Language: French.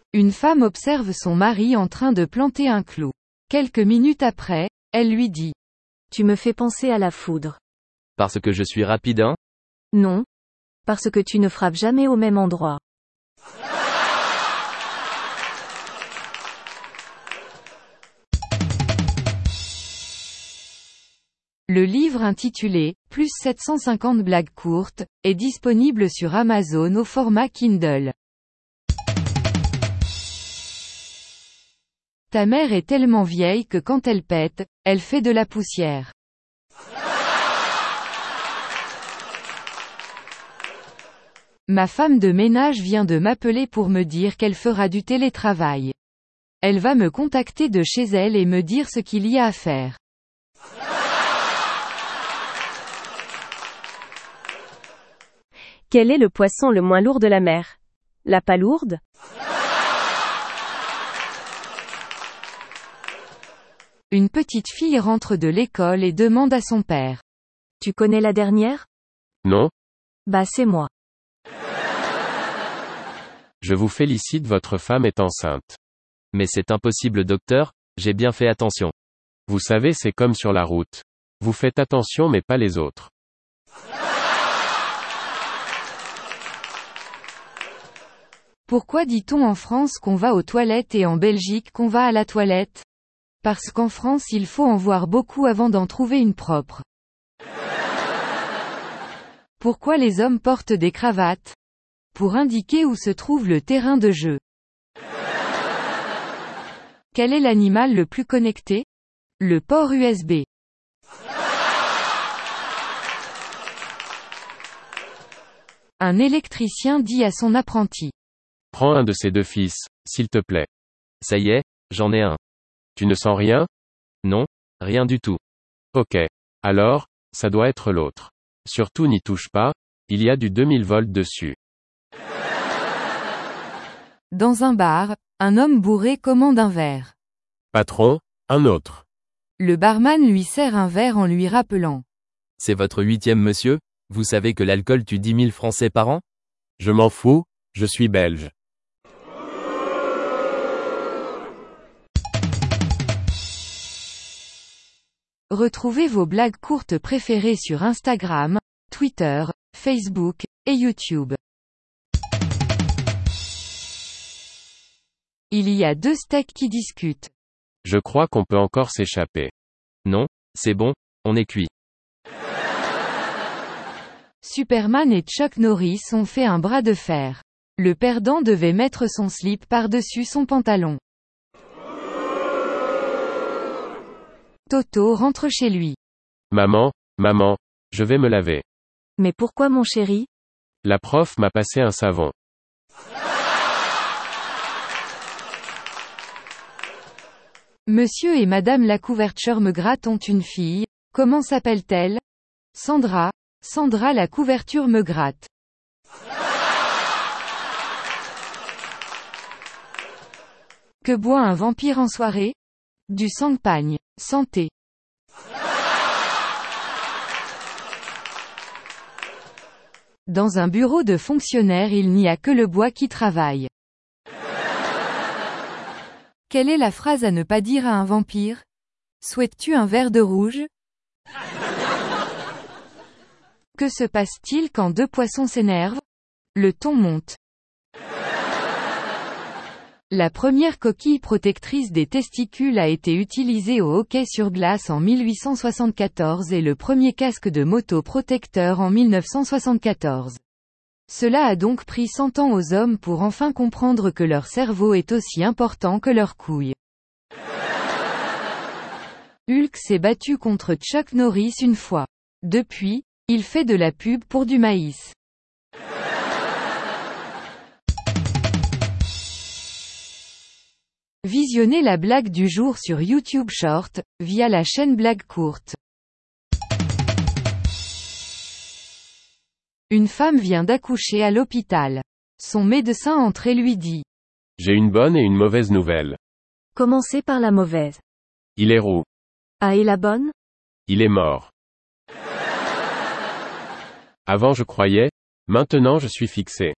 Une femme observe son mari en train de planter un clou. Quelques minutes après, elle lui dit. Tu me fais penser à la foudre. Parce que je suis rapide, hein? Non. Parce que tu ne frappes jamais au même endroit. Le livre intitulé « Plus 750 blagues courtes » est disponible sur Amazon au format Kindle. Ta mère est tellement vieille que quand elle pète, elle fait de la poussière. Ma femme de ménage vient de m'appeler pour me dire qu'elle fera du télétravail. Elle va me contacter de chez elle et me dire ce qu'il y a à faire. Quel est le poisson le moins lourd de la mer? La palourde? Une petite fille rentre de l'école et demande à son père. Tu connais la dernière? Non? Bah c'est moi. Je vous félicite, votre femme est enceinte. Mais c'est impossible, docteur, j'ai bien fait attention. Vous savez, c'est comme sur la route. Vous faites attention mais pas les autres. Pourquoi dit-on en France qu'on va aux toilettes et en Belgique qu'on va à la toilette? Parce qu'en France il faut en voir beaucoup avant d'en trouver une propre. Pourquoi les hommes portent des cravates? Pour indiquer où se trouve le terrain de jeu. Quel est l'animal le plus connecté? Le port USB. Un électricien dit à son apprenti. Prends un de ces deux fils, s'il te plaît. Ça y est, j'en ai un. Tu ne sens rien? Non, rien du tout. Ok. Alors, ça doit être l'autre. Surtout n'y touche pas, il y a du 2000 volts dessus. Dans un bar, un homme bourré commande un verre. Patron, un autre. Le barman lui sert un verre en lui rappelant. C'est votre 8e, monsieur? Vous savez que l'alcool tue 10 000 Français par an? Je m'en fous, je suis belge. Retrouvez vos blagues courtes préférées sur Instagram, Twitter, Facebook, et YouTube. Il y a deux steaks qui discutent. Je crois qu'on peut encore s'échapper. Non, c'est bon, on est cuit. Superman et Chuck Norris ont fait un bras de fer. Le perdant devait mettre son slip par-dessus son pantalon. Toto rentre chez lui. Maman, je vais me laver. Mais pourquoi mon chéri? La prof m'a passé un savon. Monsieur et Madame la couverture me gratte ont une fille. Comment s'appelle-t-elle? Sandra. Sandra la couverture me gratte. Que boit un vampire en soirée? Du champagne. Santé. Dans un bureau de fonctionnaire il n'y a que le bois qui travaille. Quelle est la phrase à ne pas dire à un vampire? Souhaites-tu un verre de rouge? Que se passe-t-il quand deux poissons s'énervent? Le ton monte. La première coquille protectrice des testicules a été utilisée au hockey sur glace en 1874 et le premier casque de moto protecteur en 1974. Cela a donc pris 100 ans aux hommes pour enfin comprendre que leur cerveau est aussi important que leurs couilles. Hulk s'est battu contre Chuck Norris une fois. Depuis, il fait de la pub pour du maïs. Visionnez la blague du jour sur YouTube Short, via la chaîne Blague Courte. Une femme vient d'accoucher à l'hôpital. Son médecin entre et lui dit. J'ai une bonne et une mauvaise nouvelle. Commencez par la mauvaise. Il est roux. Ah et la bonne? Il est mort. Avant je croyais, maintenant je suis fixé.